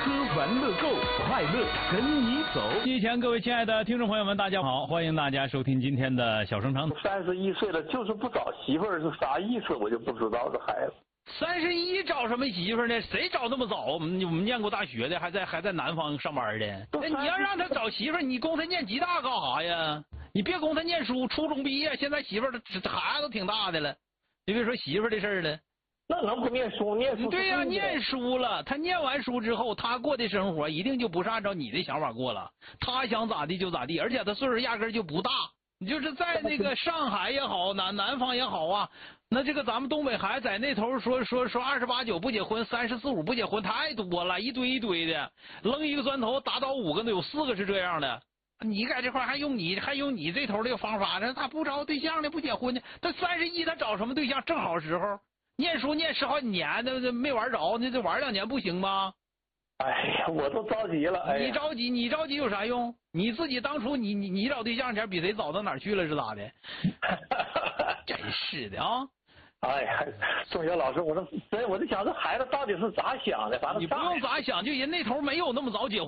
喝玩乐购，快乐跟你走。 以前各位亲爱的听众朋友们，大家好，欢迎大家收听今天的小声长。 31岁了，就是不找媳妇儿是啥意思？我就不知道这孩子。 31找什么媳妇呢？谁找那么早？我们念过大学的，还在南方上班的。那你要让他找媳妇儿，你供他念几大干啥呀？你别供他念书，初中毕业，现在媳妇儿孩子都挺大的了，你别说媳妇儿的事儿了。 那能不念书？念书对呀，念书了。他念完书之后，他过的生活一定就不是按照你的想法过了。他想咋地就咋地，而且他岁数压根就不大。你就是在那个上海也好，南方也好啊，那这个咱们东北孩子在那头说28、9不结婚，34、5不结婚，太多了，一堆一堆的，扔一个砖头打倒5个，那有4个是这样的。你在这块还用你这头这个方法呢？他不找对象呢，不结婚呢？他31，他找什么对象？正好时候。念书念10好几年，那没玩着，那这玩2年不行吗？ 哎呀，我都着急了。哎， 你着急有啥用？你自己当初你找对象前比谁早到哪儿去了是咋的？真是的啊！ 哎呀，宋学老师，我就想这孩子到底是咋想的？反正你不用咋想，就人那头没有那么早结婚。